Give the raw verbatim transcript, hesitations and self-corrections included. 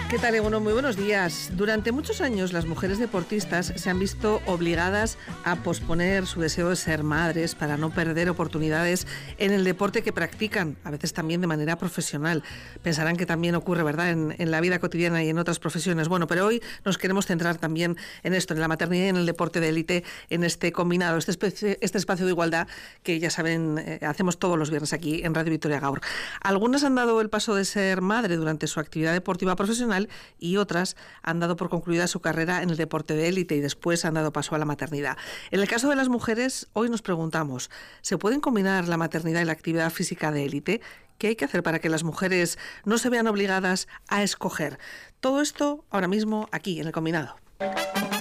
¿Qué tal, Eguno? Muy buenos días. Durante muchos años las mujeres deportistas se han visto obligadas a posponer su deseo de ser madres para no perder oportunidades en el deporte que practican, a veces también de manera profesional. Pensarán que también ocurre, ¿verdad?, en, en la vida cotidiana y en otras profesiones. Bueno, pero hoy nos queremos centrar también en esto, en la maternidad y en el deporte de élite, en este combinado, este, especie, este espacio de igualdad que ya saben, eh, hacemos todos los viernes aquí en Radio Vitoria Gaur. Algunas han dado el paso de ser madre durante su actividad deportiva profesional y otras han dado por concluida su carrera en el deporte de élite y después han dado paso a la maternidad. En el caso de las mujeres, hoy nos preguntamos, ¿se pueden combinar la maternidad y la actividad física de élite? ¿Qué hay que hacer para que las mujeres no se vean obligadas a escoger? Todo esto ahora mismo aquí, en el combinado.